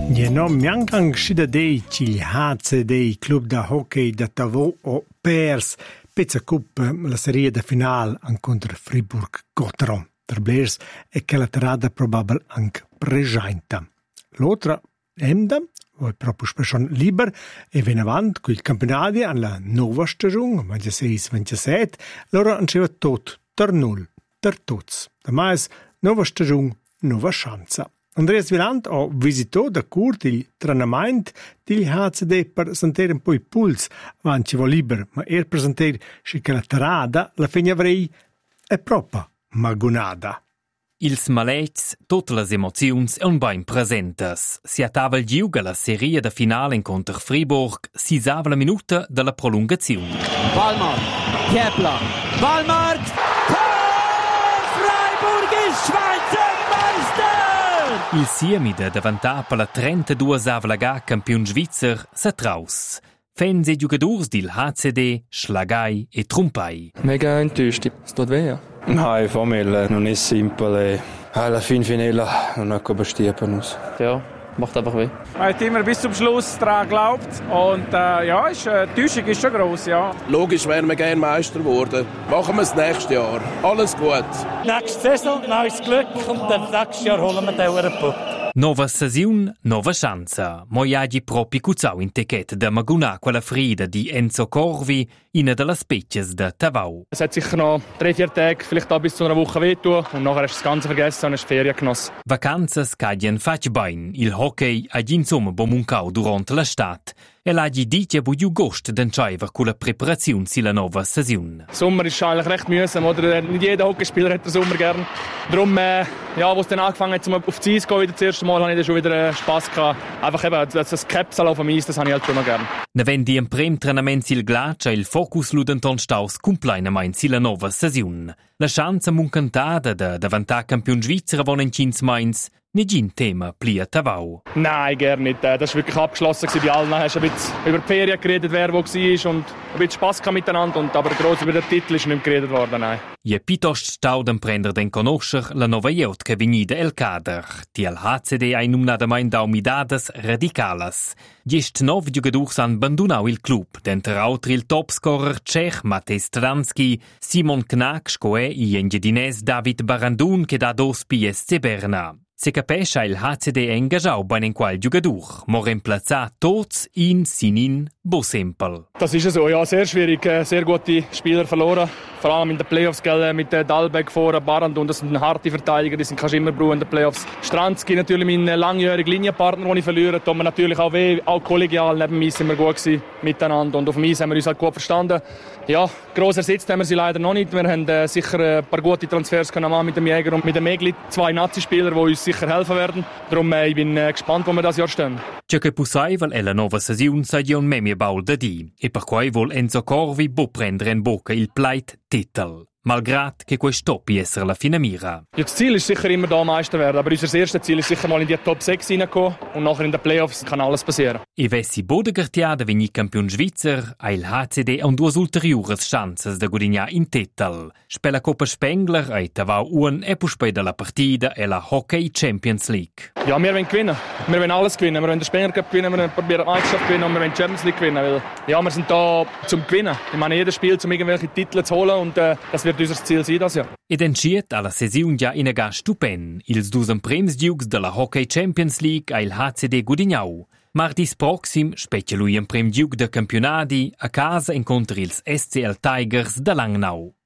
No miancan scida dei il HCD Club da Hockey da Tavò o pers pezza cup la serie da final contra Fribourg-Gotteron. Der Blers e che la terada probabel anche presenta. L'altra emda, o proprio spescion liber, e ven avant quel campionato alla nuova stagione, 26-27, loro anceva tot, ter null, ter tots. Da mais, nuova stagione, nuova chance. Andreas Wieland ha visitato da curt il treinamento del HCD per sentire un po' il puls avanti ci va liber, ma presentare che la terada la fine avrei è proprio magonada. Ils maletgs, tutte le emozions e un bain presentes. Si attava il giuga la serie da finale in contro Fribourg, si usava la minuta della prolungazione. Wallmark, Kepler, Wallmark, Freiburg ist Schweizer Meister! Il siemide davantar per la 32a campion svizzer s'attraus. Fans e giocadors del HCD, Schlagai e Trumpai. Mega enttäuscht, es tut weh. Nein, Familie, non è semplice. Alla fine non è come stippen. Ja, macht einfach weh. Man hat immer bis zum Schluss daran geglaubt und die Täuschung ist schon gross, ja. Logisch wären wir gerne Meister geworden. Machen wir es nächstes Jahr. Alles gut. Nächste Saison, neues Glück und dann nächstes Jahr holen wir den Pup. Nova sesiun, nova chance. Moi hagi propi cuzzau in ticket da maguna quella frida di Enzo Corvi, una delle specchias da Tavau. Es hat sicher noch 3-4 Tage, vielleicht auch bis zu einer Woche wehtun und nachher hast du das Ganze vergessen und hast Ferien genossen. Vacanzas cadien fac bain, il hockey hagi insomma bomuncau durante l'estate. E l'hagi dice buiu gost d'entscheiver con la preparazione silla nova sesiun. Sommer ist eigentlich recht mühsam, oder? Nicht jeder Hockeyspieler hat den Sommer gern. Darum, wo es dann angefangen hat, auf die Eis zu gehen, das erste Mal, habe ich dann schon wieder Spass gehabt. Einfach eben, das Capsal auf dem Eis, das habe ich halt schon noch gern. Nevendi in prem trenament sil glacia, il focus ludenton staus compleinamein silla nova sesiun. La chance muncantada da davantar campion svizzer von in Cins Mainz, nicht Thema plia Tavau. Nein, gerne nicht. Das war wirklich abgeschlossen bei allen. Hast ein bisschen über die Ferien geredet, wer wo war und ein bisschen Spass miteinander. Aber gross über den Titel ist nicht geredet worden, nein. Je pitost stauden prender den conoscer la nova jeut che venida el cader. Die HCD ha inumnadamein daumidades radicales. Gest 9 giocadors han bandunau il club, d'enter autri il topscorer cech Matej Stransky, Simon Knack, scoe i engedines David Barandun che da dos PSC Berna. Se capesce il HCD engagiau bei in qual giocador, mo remplazza tots in sinin bo sempel. Das ist so, ja, sehr schwierig, sehr gute Spieler verloren. Vor allem in den Playoffs, mit Dahlbeck vor Barandun, das sind harte Verteidiger, die sind kannst immer brauchen in den Playoffs. Stransky natürlich mein langjähriger Linienpartner, den ich verliere, tut mir natürlich auch weh, auch kollegial, neben mir sind wir gut gewesen miteinander und auf dem Eis haben wir uns halt gut verstanden. Ja, gross ersetzt haben wir sie leider noch nicht. Wir haben sicher ein paar gute Transfers können machen mit dem Jäger und mit dem Megli, 2 Nazi-Spieler, die uns sicher helfen werden. Darum ich bin gespannt, wo wir das Jahr stehen. Ciò che possibile è la nuova sesiun sai un memia baul da di, e per cui vuol Enzo Corvi bo prendere in bocca il plate titel. Malgrad che questo stoppi essere la fine mira. Ja, das Ziel ist sicher immer da Meister werden, aber unser erstes Ziel ist sicher mal in die Top 6 hineinkommen und nachher in den Playoffs kann alles passieren. E vessi Bodegartiada vegni campion svizzer, ha il HCD un duas ulteriores chances da gudignar in titel. Spela Coppa Spengler e Tavau un e puspei della partida e la Hockey Champions League. Ja, wir wollen gewinnen. Wir wollen alles gewinnen. Wir wollen den Spengler Cup gewinnen, wir probieren die Meisterschaft gewinnen und wir wollen die Champions League gewinnen. Weil, ja, wir sind da zum Gewinnen. Ich meine, jedes Spiel, um irgendwelche Titel zu holen und das wird unser Ziel sein, das Jahr. Ed entschiet alla sesiun già in aga stupen, ils dus prems giugs della Hockey Champions League a il HCD Gudignau. Martis proxim specie lui in prem giug de campionati a casa incontra ils SCL Tigers da Langnau.